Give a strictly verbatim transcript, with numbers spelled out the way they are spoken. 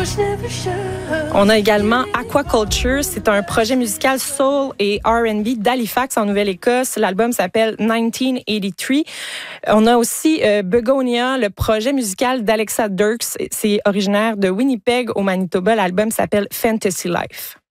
On a également Aquaculture. C'est un projet musical soul et R and B d'Halifax, en Nouvelle-Écosse. L'album s'appelle dix-neuf quatre-vingt-trois. On a aussi euh, Begonia, le projet musical d'Alexa Dirks. C'est originaire de Winnipeg, au Manitoba. L'album s'appelle Fantasy Life.